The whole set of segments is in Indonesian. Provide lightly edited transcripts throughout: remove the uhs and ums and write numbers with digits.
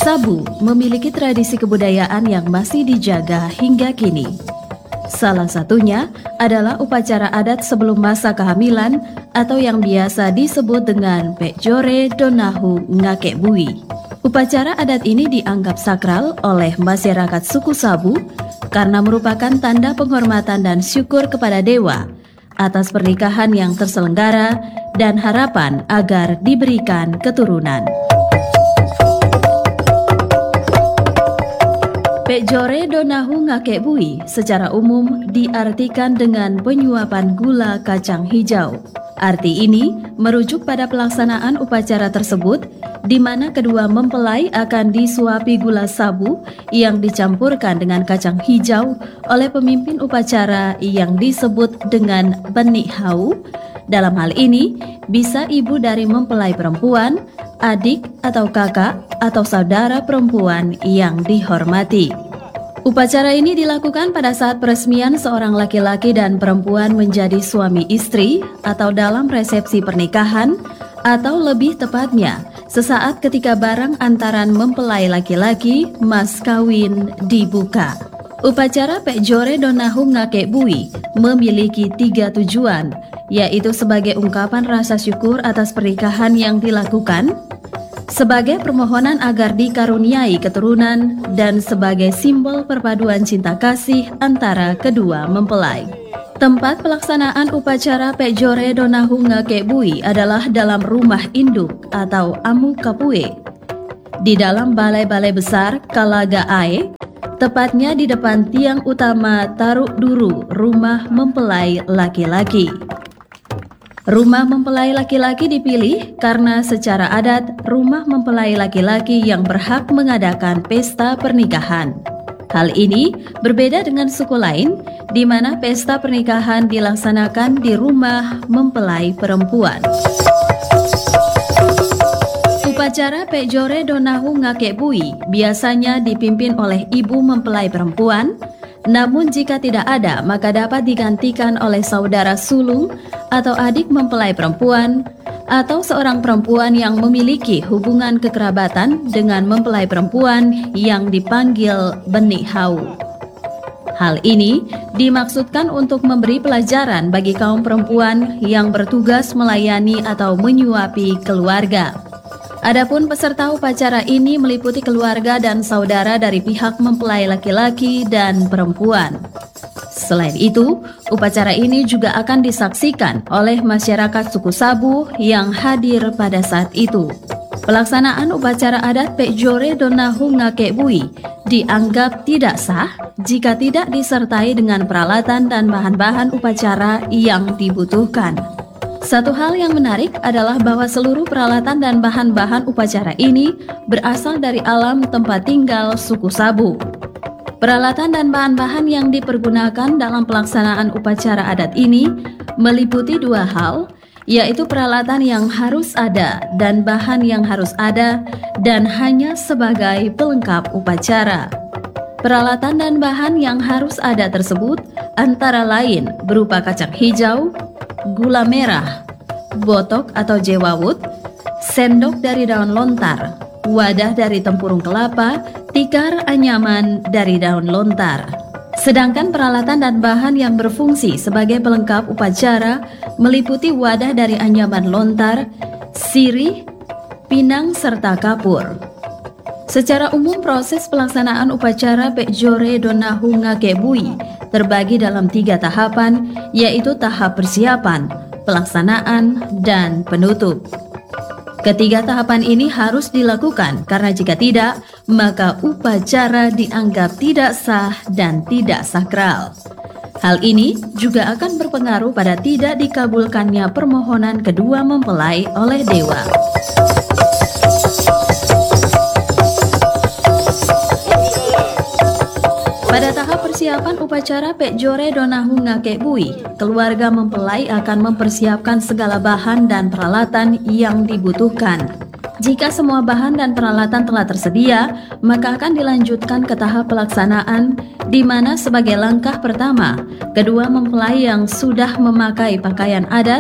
Sabu memiliki tradisi kebudayaan yang masih dijaga hingga kini. Salah satunya adalah upacara adat sebelum masa kehamilan atau yang biasa disebut dengan Pekjore Donahu Ngakek Bui. Upacara adat ini dianggap sakral oleh masyarakat suku Sabu karena merupakan tanda penghormatan dan syukur kepada dewa atas pernikahan yang terselenggara dan harapan agar diberikan keturunan. Pekjore Donahu Ngakek Bui secara umum diartikan dengan penyuapan gula kacang hijau. Arti ini merujuk pada pelaksanaan upacara tersebut di mana kedua mempelai akan disuapi gula sabu yang dicampurkan dengan kacang hijau oleh pemimpin upacara yang disebut dengan benik hau. Dalam hal ini bisa ibu dari mempelai perempuan, adik atau kakak atau saudara perempuan yang dihormati. Upacara ini dilakukan pada saat peresmian seorang laki-laki dan perempuan menjadi suami istri atau dalam resepsi pernikahan atau lebih tepatnya sesaat ketika barang antaran mempelai laki-laki mas kawin dibuka. Upacara Pekjore Donahu Ngakek Bui memiliki 3 tujuan, yaitu sebagai ungkapan rasa syukur atas pernikahan yang dilakukan, sebagai permohonan agar dikaruniai keturunan, dan sebagai simbol perpaduan cinta kasih antara kedua mempelai. Tempat pelaksanaan upacara Pekjore Donahu Ngakek Bui adalah dalam rumah induk atau Amu Kapue, di dalam balai-balai besar Kalaga Ae, tepatnya di depan tiang utama Taruk Duru rumah mempelai laki-laki. Rumah mempelai laki-laki dipilih karena secara adat rumah mempelai laki-laki yang berhak mengadakan pesta pernikahan. Hal ini berbeda dengan suku lain di mana pesta pernikahan dilaksanakan di rumah mempelai perempuan. Upacara Pekjore Donahu Ngakek Bui biasanya dipimpin oleh ibu mempelai perempuan, namun jika tidak ada maka dapat digantikan oleh saudara sulung atau adik mempelai perempuan atau seorang perempuan yang memiliki hubungan kekerabatan dengan mempelai perempuan yang dipanggil benik hau. Hal ini dimaksudkan untuk memberi pelajaran bagi kaum perempuan yang bertugas melayani atau menyuapi keluarga. Adapun peserta upacara ini meliputi keluarga dan saudara dari pihak mempelai laki-laki dan perempuan. Selain itu, upacara ini juga akan disaksikan oleh masyarakat suku Sabu yang hadir pada saat itu. Pelaksanaan upacara adat Pekjore Donahu Ngakek Bui dianggap tidak sah jika tidak disertai dengan peralatan dan bahan-bahan upacara yang dibutuhkan. Satu hal yang menarik adalah bahwa seluruh peralatan dan bahan-bahan upacara ini berasal dari alam tempat tinggal suku Sabu. Peralatan dan bahan-bahan yang dipergunakan dalam pelaksanaan upacara adat ini meliputi 2 hal, yaitu peralatan yang harus ada dan bahan yang harus ada dan hanya sebagai pelengkap upacara. Peralatan dan bahan yang harus ada tersebut antara lain berupa kacang hijau, gula merah, botok atau jewawut, sendok dari daun lontar, wadah dari tempurung kelapa, tikar anyaman dari daun lontar. Sedangkan peralatan dan bahan yang berfungsi sebagai pelengkap upacara meliputi wadah dari anyaman lontar, sirih, pinang, serta kapur. Secara umum proses pelaksanaan upacara Pekjore Donahu Ngakek Bui terbagi dalam 3 tahapan, yaitu tahap persiapan, pelaksanaan, dan penutup. Ketiga tahapan ini harus dilakukan karena jika tidak, maka upacara dianggap tidak sah dan tidak sakral. Hal ini juga akan berpengaruh pada tidak dikabulkannya permohonan kedua mempelai oleh dewa. Pada tahap persiapan upacara Pekjore Donahu Ngakek Bui, keluarga mempelai akan mempersiapkan segala bahan dan peralatan yang dibutuhkan. Jika semua bahan dan peralatan telah tersedia, maka akan dilanjutkan ke tahap pelaksanaan, di mana sebagai langkah pertama, kedua mempelai yang sudah memakai pakaian adat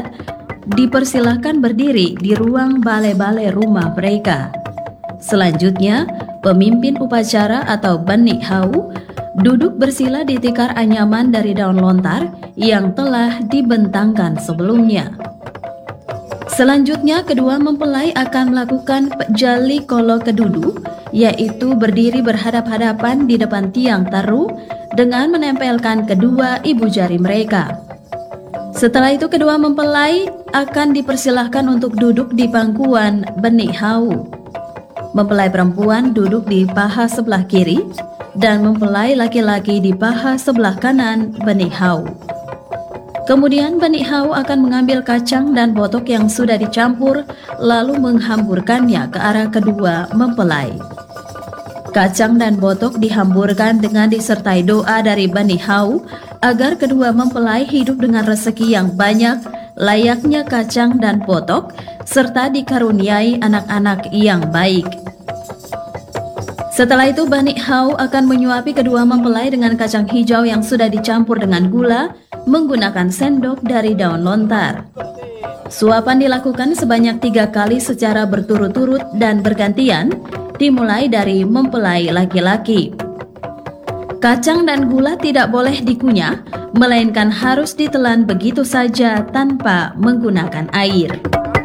dipersilahkan berdiri di ruang balai-balai rumah mereka. Selanjutnya, Pemimpin upacara atau Bani Hau duduk bersila di tikar anyaman dari daun lontar yang telah dibentangkan sebelumnya. Selanjutnya, kedua mempelai akan melakukan jali kolo kedudu, yaitu berdiri berhadap-hadapan di depan tiang taru dengan menempelkan kedua ibu jari mereka. Setelah itu, kedua mempelai akan dipersilahkan untuk duduk di pangkuan Bani Hau. Mempelai perempuan duduk di paha sebelah kiri dan mempelai laki-laki di paha sebelah kanan Bani Hau. Kemudian Bani Hau akan mengambil kacang dan botok yang sudah dicampur lalu menghamburkannya ke arah kedua mempelai. Kacang dan botok dihamburkan dengan disertai doa dari Bani Hau agar kedua mempelai hidup dengan rezeki yang banyak layaknya kacang dan botok serta dikaruniai anak-anak yang baik. Setelah itu Bani Hau akan menyuapi kedua mempelai dengan kacang hijau yang sudah dicampur dengan gula menggunakan sendok dari daun lontar. Suapan dilakukan sebanyak 3 kali secara berturut-turut dan bergantian, dimulai dari mempelai laki-laki. Kacang dan gula tidak boleh dikunyah, melainkan harus ditelan begitu saja tanpa menggunakan air.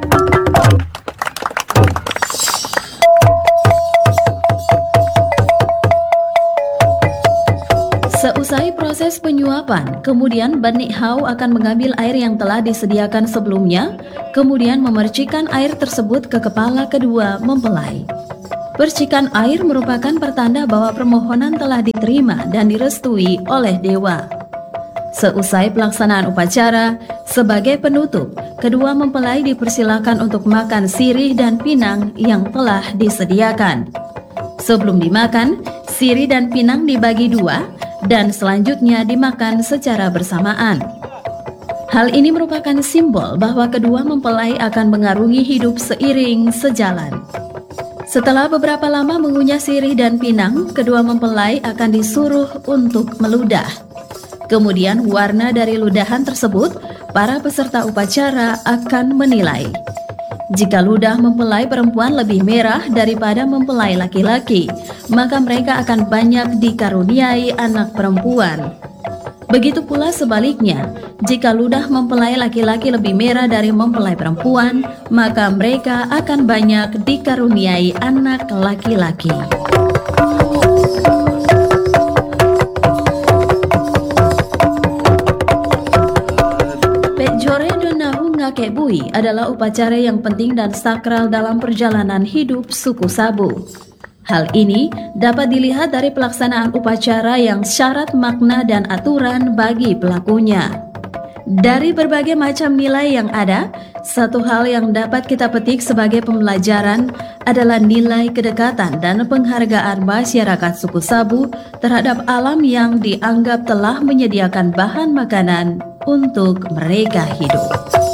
Seusai proses penyuapan, kemudian Bani Hau akan mengambil air yang telah disediakan sebelumnya, kemudian memercikan air tersebut ke kepala kedua mempelai. Percikan air merupakan pertanda bahwa permohonan telah diterima dan direstui oleh dewa. Seusai pelaksanaan upacara, sebagai penutup, kedua mempelai dipersilakan untuk makan sirih dan pinang yang telah disediakan. Sebelum dimakan, sirih dan pinang dibagi 2, dan selanjutnya dimakan secara bersamaan. Hal ini merupakan simbol bahwa kedua mempelai akan mengarungi hidup seiring sejalan. Setelah beberapa lama mengunyah sirih dan pinang, kedua mempelai akan disuruh untuk meludah. Kemudian warna dari ludahan tersebut, para peserta upacara akan menilai. Jika ludah mempelai perempuan lebih merah daripada mempelai laki-laki, maka mereka akan banyak dikaruniai anak perempuan. Begitu pula sebaliknya, jika ludah mempelai laki-laki lebih merah dari mempelai perempuan, maka mereka akan banyak dikaruniai anak laki-laki. Pejore Donahu Ngakek Bui adalah upacara yang penting dan sakral dalam perjalanan hidup suku Sabu. Hal ini dapat dilihat dari pelaksanaan upacara yang syarat makna dan aturan bagi pelakunya. Dari berbagai macam nilai yang ada, satu hal yang dapat kita petik sebagai pembelajaran adalah nilai kedekatan dan penghargaan masyarakat suku Sabu terhadap alam yang dianggap telah menyediakan bahan makanan untuk mereka hidup.